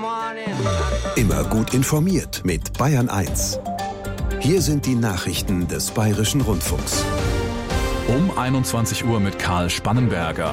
Immer gut informiert mit Bayern 1. Hier sind die Nachrichten des Bayerischen Rundfunks. Um 21 Uhr mit Karl Spannenberger.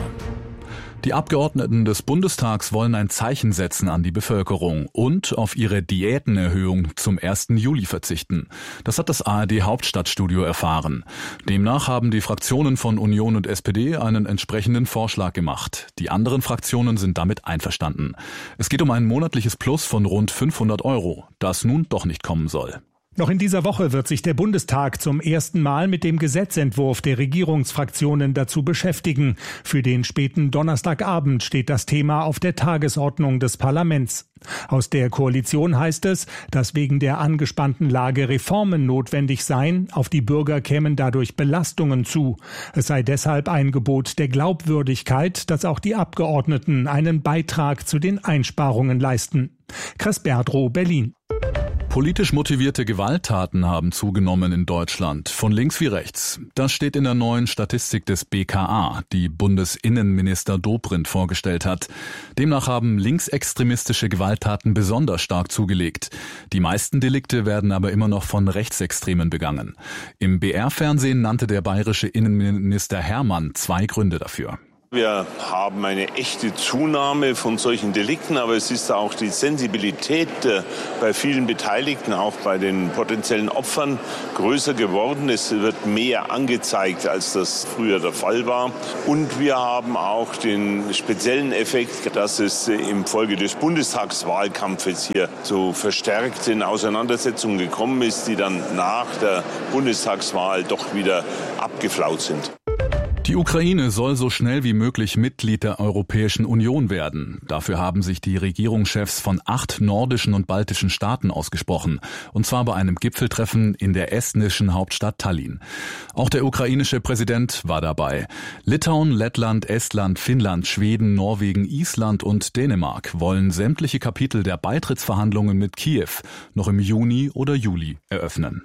Die Abgeordneten des Bundestags wollen ein Zeichen setzen an die Bevölkerung und auf ihre Diätenerhöhung zum 1. Juli verzichten. Das hat das ARD-Hauptstadtstudio erfahren. Demnach haben die Fraktionen von Union und SPD einen entsprechenden Vorschlag gemacht. Die anderen Fraktionen sind damit einverstanden. Es geht um ein monatliches Plus von rund 500 €, das nun doch nicht kommen soll. Noch in dieser Woche wird sich der Bundestag zum ersten Mal mit dem Gesetzentwurf der Regierungsfraktionen dazu beschäftigen. Für den späten Donnerstagabend steht das Thema auf der Tagesordnung des Parlaments. Aus der Koalition heißt es, dass wegen der angespannten Lage Reformen notwendig seien, auf die Bürger kämen dadurch Belastungen zu. Es sei deshalb ein Gebot der Glaubwürdigkeit, dass auch die Abgeordneten einen Beitrag zu den Einsparungen leisten. Chris Berdrow, Berlin. Politisch motivierte Gewalttaten haben zugenommen in Deutschland, von links wie rechts. Das steht in der neuen Statistik des BKA, die Bundesinnenminister Dobrindt vorgestellt hat. Demnach haben linksextremistische Gewalttaten besonders stark zugelegt. Die meisten Delikte werden aber immer noch von Rechtsextremen begangen. Im BR-Fernsehen nannte der bayerische Innenminister Hermann 2 Gründe dafür. Wir haben eine echte Zunahme von solchen Delikten, aber es ist auch die Sensibilität bei vielen Beteiligten, auch bei den potenziellen Opfern, größer geworden. Es wird mehr angezeigt, als das früher der Fall war. Und wir haben auch den speziellen Effekt, dass es im Folge des Bundestagswahlkampfes hier zu verstärkten Auseinandersetzungen gekommen ist, die dann nach der Bundestagswahl doch wieder abgeflaut sind. Die Ukraine soll so schnell wie möglich Mitglied der Europäischen Union werden. Dafür haben sich die Regierungschefs von 8 nordischen und baltischen Staaten ausgesprochen. Und zwar bei einem Gipfeltreffen in der estnischen Hauptstadt Tallinn. Auch der ukrainische Präsident war dabei. Litauen, Lettland, Estland, Finnland, Schweden, Norwegen, Island und Dänemark wollen sämtliche Kapitel der Beitrittsverhandlungen mit Kiew noch im Juni oder Juli eröffnen.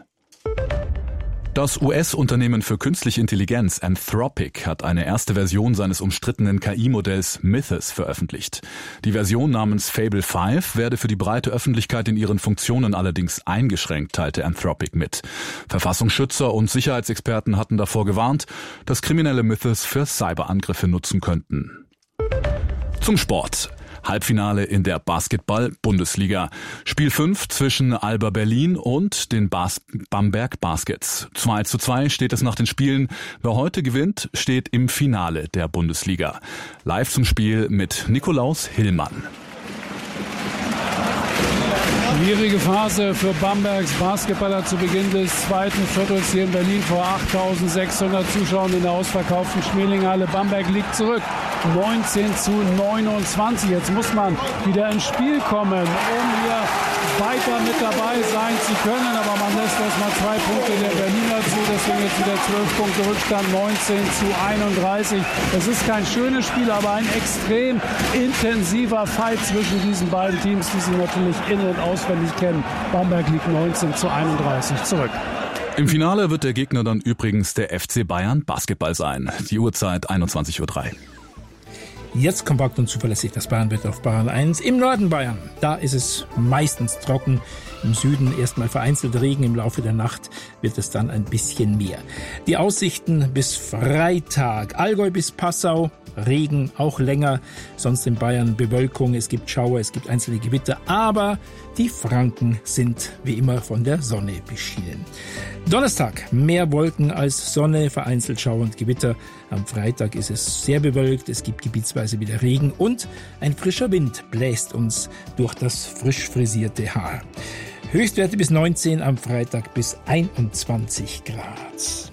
Das US-Unternehmen für künstliche Intelligenz Anthropic hat eine erste Version seines umstrittenen KI-Modells Mythos veröffentlicht. Die Version namens Fable 5 werde für die breite Öffentlichkeit in ihren Funktionen allerdings eingeschränkt, teilte Anthropic mit. Verfassungsschützer und Sicherheitsexperten hatten davor gewarnt, dass Kriminelle Mythos für Cyberangriffe nutzen könnten. Zum Sport. Halbfinale in der Basketball-Bundesliga. Spiel 5 zwischen Alba Berlin und den Bamberg Baskets. 2:2 steht es nach den Spielen. Wer heute gewinnt, steht im Finale der Bundesliga. Live zum Spiel mit Nikolaus Hillmann. Schwierige Phase für Bambergs Basketballer zu Beginn des zweiten Viertels hier in Berlin vor 8.600 Zuschauern in der ausverkauften Schmelinghalle. Bamberg liegt zurück, 19:29. Jetzt muss man wieder ins Spiel kommen, um hier weiter mit dabei sein zu können. Aber man lässt erstmal 2 Punkte der Berliner zu, deswegen jetzt wieder 12 Punkte Rückstand, 19:31. Es ist kein schönes Spiel, aber ein extrem intensiver Fight zwischen diesen beiden Teams, die sie natürlich in- und auswendig kennen. Bamberg liegt 19:31 zurück. Im Finale wird der Gegner dann übrigens der FC Bayern Basketball sein. Die Uhrzeit 21:03 Uhr. Jetzt kompakt und zuverlässig das Bayernwetter auf Bayern 1. Im Norden Bayern, da ist es meistens trocken. Im Süden erstmal vereinzelt Regen, im Laufe der Nacht wird es dann ein bisschen mehr. Die Aussichten bis Freitag. Allgäu bis Passau, Regen auch länger. Sonst in Bayern Bewölkung, es gibt Schauer, es gibt einzelne Gewitter. Aber die Franken sind wie immer von der Sonne beschienen. Donnerstag, mehr Wolken als Sonne, vereinzelt Schauer und Gewitter. Am Freitag ist es sehr bewölkt, es gibt gebietsweise wieder Regen und ein frischer Wind bläst uns durch das frisch frisierte Haar. Höchstwerte bis 19, am Freitag bis 21 Grad.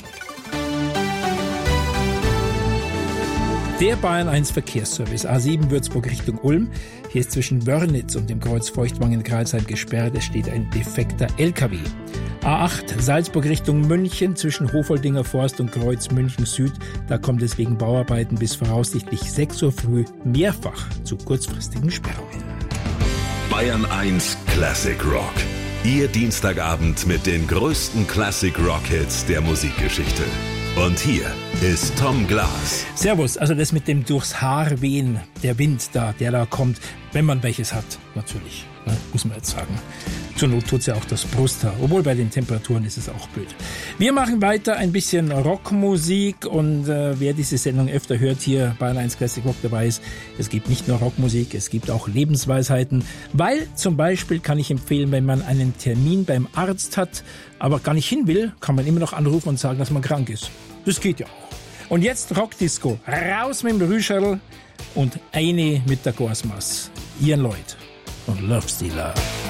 Der Bayern 1 Verkehrsservice, A7 Würzburg Richtung Ulm. Hier ist zwischen Wörnitz und dem Kreuz Feuchtwangen-Kralsheim gesperrt. Es steht ein defekter LKW. A8 Salzburg Richtung München zwischen Hofoldinger Forst und Kreuz München Süd. Da kommt es wegen Bauarbeiten bis voraussichtlich 6 Uhr früh mehrfach zu kurzfristigen Sperrungen. Bayern 1 Classic Rock. Ihr Dienstagabend mit den größten Classic Rock Hits der Musikgeschichte. Und hier ist Tom Glas. Servus, also das mit dem durchs Haar wehen, der Wind da, der da kommt, wenn man welches hat, natürlich, ne, muss man jetzt sagen. Zur Not tut's ja auch das Brusthaar, obwohl bei den Temperaturen ist es auch blöd. Wir machen weiter ein bisschen Rockmusik und wer diese Sendung öfter hört, hier bei 1 Classic Rock, der weiß, es gibt nicht nur Rockmusik, es gibt auch Lebensweisheiten, weil zum Beispiel kann ich empfehlen, wenn man einen Termin beim Arzt hat, aber gar nicht hin will, kann man immer noch anrufen und sagen, dass man krank ist. Das geht ja auch. Und jetzt Rockdisco, raus mit dem Rüscherl und eine mit der Gorsmaß. Ian Lloyd und Love Stealer.